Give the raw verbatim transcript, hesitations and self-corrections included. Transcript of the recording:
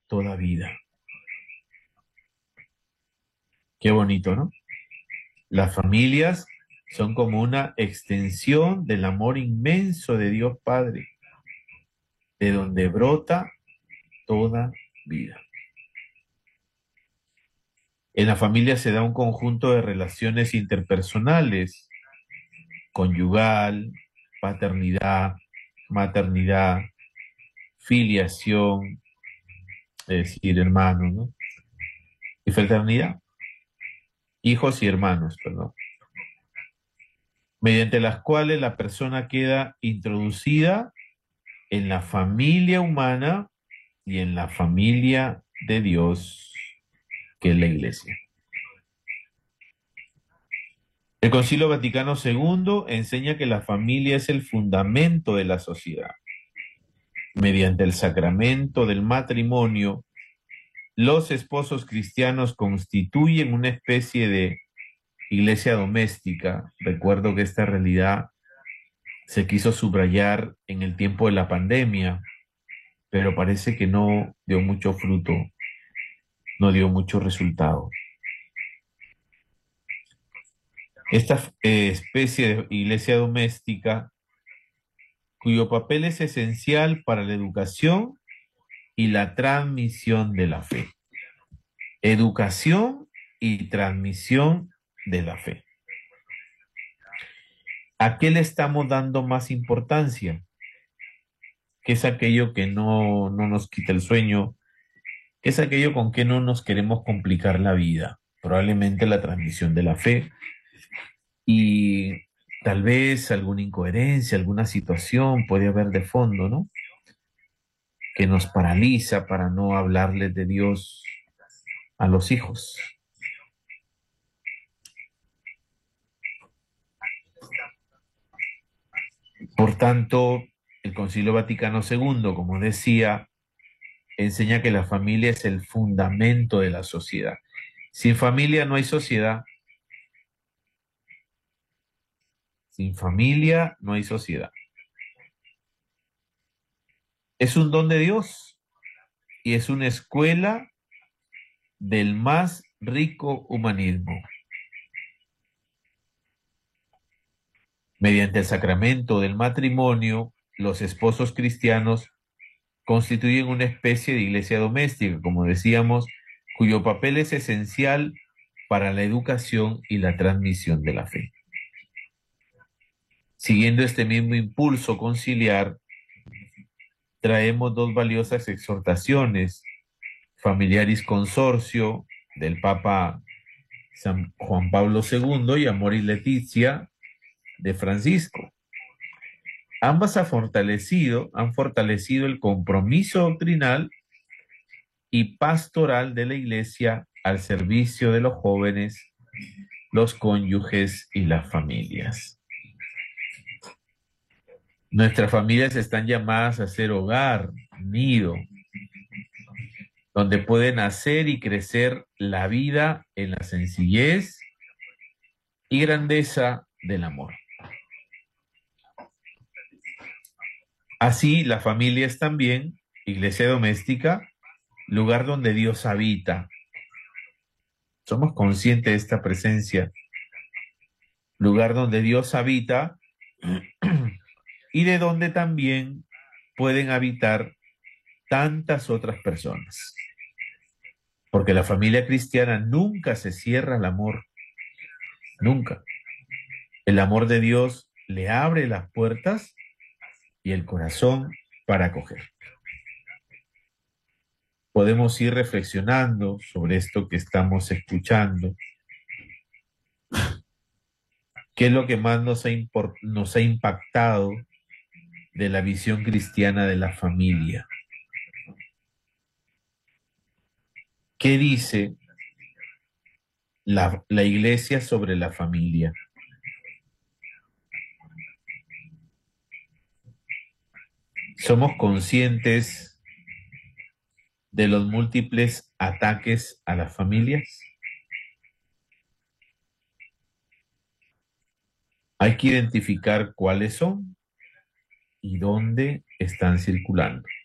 toda vida. Qué bonito, ¿no? Las familias son como una extensión del amor inmenso de Dios Padre, de donde brota toda vida. En la familia se da un conjunto de relaciones interpersonales, conyugal, paternidad, maternidad, filiación, es decir, hermanos, ¿no? Y fraternidad, hijos y hermanos, perdón, mediante las cuales la persona queda introducida en la familia humana y en la familia de Dios, que es la Iglesia. El Concilio Vaticano segundo enseña que la familia es el fundamento de la sociedad. Mediante el sacramento del matrimonio, los esposos cristianos constituyen una especie de iglesia doméstica. Recuerdo que esta realidad se quiso subrayar en el tiempo de la pandemia, pero parece que no dio mucho fruto, no dio mucho resultado. Esta eh, especie de iglesia doméstica, cuyo papel es esencial para la educación y la transmisión de la fe. Educación y transmisión de la fe. ¿A qué le estamos dando más importancia? ¿Qué es aquello que no, no nos quita el sueño? ¿Qué es aquello con que no nos queremos complicar la vida? Probablemente la transmisión de la fe y tal vez alguna incoherencia, alguna situación puede haber de fondo, ¿no? Que nos paraliza para no hablarles de Dios a los hijos. Por tanto, el Concilio Vaticano segundo, como decía, enseña que la familia es el fundamento de la sociedad. Sin familia no hay sociedad. Sin familia no hay sociedad. Es un don de Dios y es una escuela del más rico humanismo. Mediante el sacramento del matrimonio, los esposos cristianos constituyen una especie de iglesia doméstica, como decíamos, cuyo papel es esencial para la educación y la transmisión de la fe. Siguiendo este mismo impulso conciliar, traemos dos valiosas exhortaciones, Familiaris Consortio del Papa San Juan Pablo segundo y Amoris Laetitia de Francisco. Ambas han fortalecido, han fortalecido el compromiso doctrinal y pastoral de la Iglesia al servicio de los jóvenes, los cónyuges y las familias. Nuestras familias están llamadas a ser hogar, nido, donde puede nacer y crecer la vida en la sencillez y grandeza del amor. Así, la familia es también iglesia doméstica, lugar donde Dios habita. Somos conscientes de esta presencia, lugar donde Dios habita y de donde también pueden habitar tantas otras personas. Porque la familia cristiana nunca se cierra al amor, nunca. El amor de Dios le abre las puertas y el corazón para acoger. Podemos ir reflexionando sobre esto que estamos escuchando. ¿Qué es lo que más nos ha, nos ha impactado de la visión cristiana de la familia? ¿Qué dice la, la Iglesia sobre la familia? ¿Somos conscientes de los múltiples ataques a las familias? Hay que identificar cuáles son y dónde están circulando.